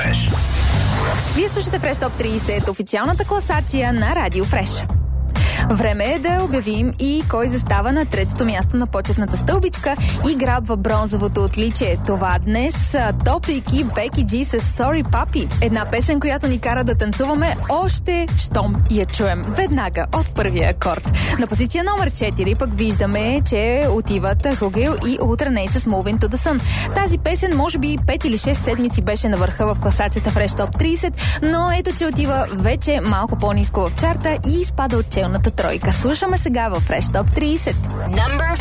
Fresh. Вие слушате Fresh Top 30, официалната класация на Радио Fresh. Време е да обявим и кой застава на третото място на почетната стълбичка и грабва бронзовото отличие. Това днес са Топлик и Беки Джи с Sorry Papi. Една песен, която ни кара да танцуваме още щом я чуем. Веднага от първия акорд. На позиция номер 4 пък виждаме, че отиват Хугел и Ultranates с Moving to the Sun. Тази песен може би 5 или 6 седмици беше на върха в класацията Fresh Top 30, но ето, че отива вече малко по-ниско в чарта и изпада от челната тройка. Слушаме сега в Fresh Top 30.